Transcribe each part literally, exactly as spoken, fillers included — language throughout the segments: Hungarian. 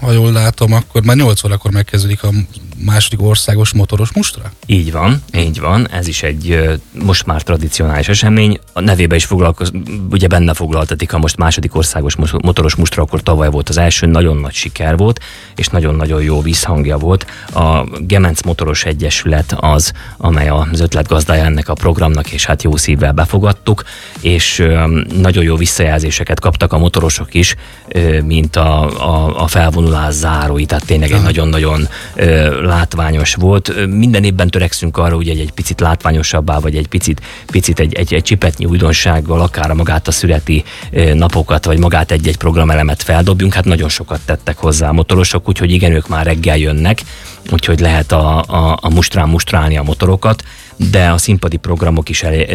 ha jól látom, akkor már nyolc órakor megkezdődik a második országos motoros mustra? Így van, így van. Ez is egy most már tradicionális esemény. A nevébe is foglalkoz, ugye benne foglaltatik a most második országos motoros mustra, akkor tavaly volt az első, nagyon nagy siker volt, és nagyon-nagyon jó visszhangja volt. A Gemenc Motoros Egyesület az, amely az ötletgazdája ennek a programnak, és hát jó szívvel befogadtuk, és nagyon jó visszajelzéseket kaptak a motorosok is, mint a, a, a felvonulás zárói, tehát tényleg egy nagyon-nagyon látványos volt. Minden évben törekszünk arra, hogy egy, egy picit látványosabbá, vagy egy picit, picit egy, egy, egy csipetnyi újdonsággal, akár magát a születi napokat, vagy magát egy-egy programelemet feldobjunk. Hát nagyon sokat tettek hozzá a motorosok, úgyhogy igen, ők már reggel jönnek, úgyhogy lehet a, a, a mustrán mustrálni a motorokat, de a színpadi programok is elég,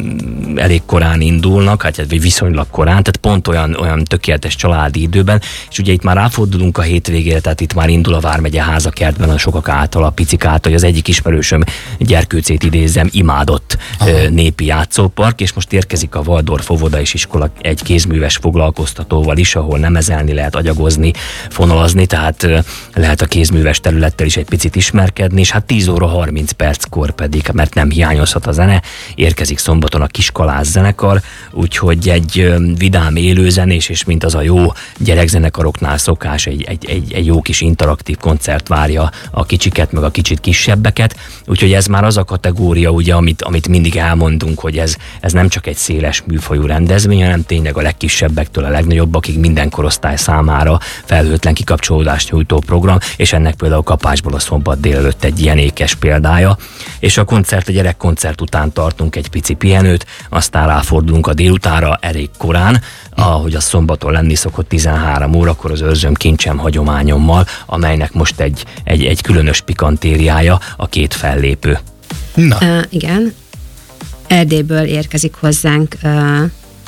elég korán indulnak, hát vagy viszonylag korán, tehát pont olyan, olyan tökéletes családi időben, és ugye itt már ráfordulunk a hétvégére, tehát itt már indul a Vármegye Házakertben a sokak által, a picik által, hogy az egyik ismerősöm, Gyerkőcét idézem, imádott Aha. népi játszópark, és most érkezik a Waldorf óvoda és iskola egy kézműves foglalkoztatóval is, ahol nemezelni lehet, agyagozni, fonalazni, tehát lehet a kézműves területtel is egy picit ismerkedni, és hát tíz óra harminc perckor pedig, mert nem hiányozhat a zene, érkezik szombaton a Kiskalász zenekar, úgyhogy egy vidám élőzenés, és mint az a jó gyerekzenekaroknál szokás, egy, egy, egy, egy jó kis interaktív koncert várja a kicsiket, meg a kicsit kisebbeket, úgyhogy ez már az a kategória, ugye, amit, amit mindig elmondunk, hogy ez, ez nem csak egy széles műfajú rendezvény, hanem tényleg a legkisebbektől a legnagyobbakig minden korosztály számára felhőtlen kikapcsolódást nyújtó program, és ennek például Kapásból a szombat délelőtt egy ilyen ékes példája, és a koncert, a gyerekkoncert után tartunk egy pici pihenőt, aztán ráfordulunk a délutánra elég korán, ahogy a szombaton lenni szokott tizenhárom órakor az Őrzöm kincsem hagyományommal, amelynek most egy, egy, egy különös pikantériája a két fellépő. Na. Uh, igen. Erdélyből érkezik hozzánk uh,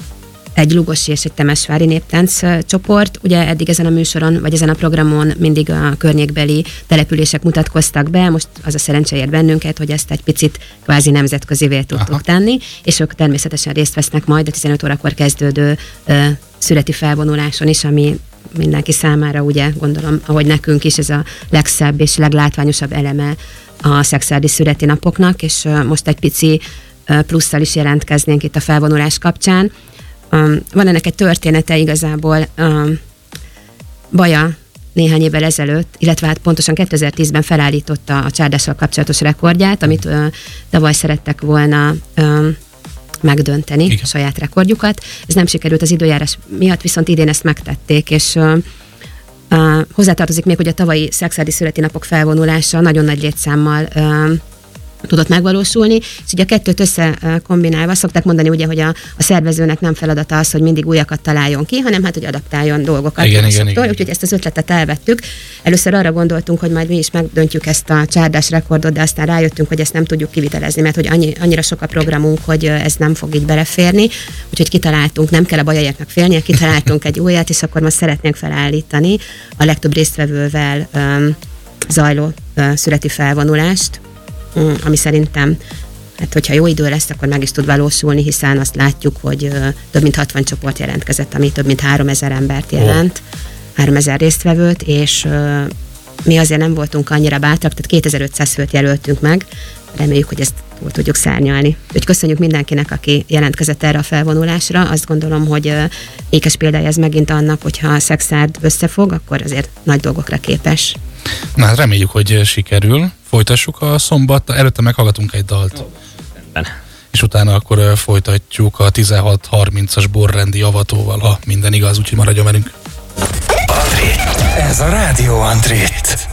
egy lugosi és egy temesvári néptánc csoport. Ugye eddig ezen a műsoron, vagy ezen a programon mindig a környékbeli települések mutatkoztak be, most az a szerencse ért bennünket, hogy ezt egy picit kvázi nemzetközivé tudtuk Aha. tenni, és ők természetesen részt vesznek majd a tizenöt órakor kezdődő uh, születi felvonuláson is, ami mindenki számára, ugye gondolom, ahogy nekünk is, ez a legszebb és leglátványosabb eleme a szexárdi születi napoknak, és uh, most egy pici uh, plusszal is jelentkeznénk itt a felvonulás kapcsán. Um, van ennek egy története igazából. Um, Baja néhány évvel ezelőtt, illetve hát pontosan kétezer-tízben felállította a csárdással kapcsolatos rekordját, amit uh, tavaly szerettek volna um, megdönteni, Igen. a saját rekordjukat. Ez nem sikerült az időjárás miatt, viszont idén ezt megtették, és uh, uh, hozzátartozik még, hogy a tavalyi szexárdi születi napok felvonulása nagyon nagy létszámmal uh, tudott megvalósulni, és ugye a kettőt összekombinálva szokták mondani, ugye, hogy a, a szervezőnek nem feladata az, hogy mindig újakat találjon ki, hanem hát, hogy adaptáljon dolgokat. Igen, igen, igen. Úgyhogy ezt az ötletet elvettük. Először arra gondoltunk, hogy majd mi is megdöntjük ezt a csárdás rekordot, de aztán rájöttünk, hogy ezt nem tudjuk kivitelezni, mert hogy annyi, annyira sok a programunk, hogy ez nem fog így beleférni. Úgyhogy kitaláltunk, nem kell a bajaiaknak félnie, kitaláltunk egy újat, és akkor most szeretnénk felállítani a legtöbb résztvevővel um, zajló uh, születi felvonulást, ami szerintem, hát hogyha jó idő lesz, akkor meg is tud valósulni, hiszen azt látjuk, hogy ö, több mint hatvan csoport jelentkezett, ami több mint háromezer embert jelent, oh. háromezer résztvevőt, és ö, mi azért nem voltunk annyira bátrak, tehát kétezer-ötszáz főt jelöltünk meg, reméljük, hogy ezt túl tudjuk szárnyalni. Úgyhogy köszönjük mindenkinek, aki jelentkezett erre a felvonulásra. Azt gondolom, hogy ö, ékes példája ez megint annak, hogyha a Szexárd összefog, akkor azért nagy dolgokra képes. Na hát reméljük, hogy sikerül. Folytassuk a szombat, előtte meghallgatunk egy dalt. Oh, és utána akkor folytatjuk a tizenhat harmincas borrendi avatóval, ha minden igaz, úgyhogy maradjon velünk. André, ez a Rádió Andrét.